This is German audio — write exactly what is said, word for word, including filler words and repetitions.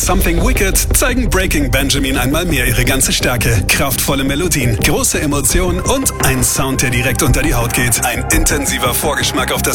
Something Wicked zeigen Breaking Benjamin einmal mehr ihre ganze Stärke. Kraftvolle Melodien, große Emotionen und ein Sound, der direkt unter die Haut geht. Ein intensiver Vorgeschmack auf das